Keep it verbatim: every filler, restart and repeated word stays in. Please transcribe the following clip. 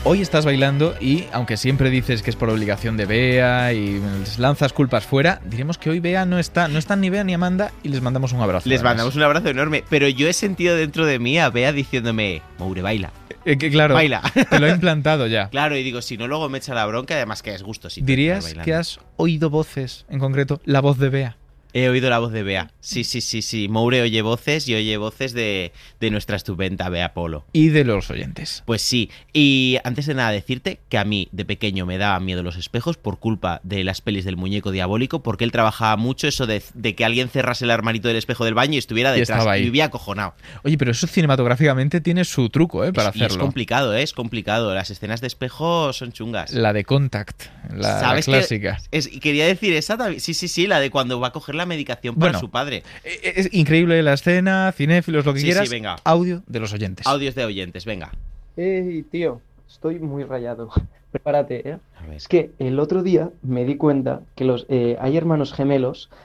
hoy estás bailando y, aunque siempre dices que es por obligación de Bea y les lanzas culpas fuera, diremos que hoy Bea no está, no están ni Bea ni Amanda y les mandamos un abrazo. Les además. mandamos un abrazo enorme, pero yo he sentido dentro de mí a Bea diciéndome, Moure, baila. Eh, que claro, Baila. te lo he implantado ya. Claro, y digo, si no, luego me echa la bronca, además que es gusto. Si ¿Dirías que has oído voces, en concreto, la voz de Bea? He oído la voz de Bea. Sí, sí, sí, sí. Moure oye voces y oye voces de, de nuestra estupenda Bea Polo. Y de los oyentes. Pues sí. Y antes de nada decirte que a mí de pequeño me daban miedo los espejos por culpa de las pelis del muñeco diabólico, porque él trabajaba mucho eso de, de que alguien cerrase el armarito del espejo del baño y estuviera detrás. Y, y vivía acojonado. Oye, pero eso cinematográficamente tiene su truco, ¿eh? Para es, hacerlo. Y es complicado, ¿eh? Es complicado. Las escenas de espejo son chungas. La de Contact, la, ¿Sabes la clásica. Es, quería decir esa también. Sí, sí, sí, la de cuando va a coger la medicación para bueno, su padre. Es increíble la escena, cinéfilos, lo que sí, quieras. Sí, venga. Audio de los oyentes. Audios de oyentes, venga. Hey, tío, estoy muy rayado. Prepárate, ¿eh? Es que el otro día me di cuenta que los eh, hay hermanos gemelos